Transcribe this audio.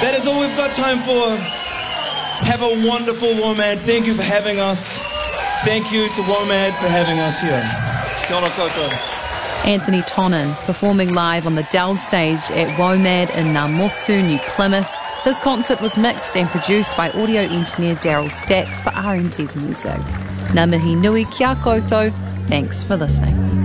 That is all we've got time for. Have a wonderful WOMAD. Thank you for having us. Thank you to WOMAD for having us here. Kia ora koutou. Anthony Tonnan performing live on the Dell stage at WOMAD in Ngamotu, New Plymouth. This concert was mixed and produced by audio engineer Daryl Stack for RNZ Music. Ngā mihi nui kia koutou. Thanks for listening.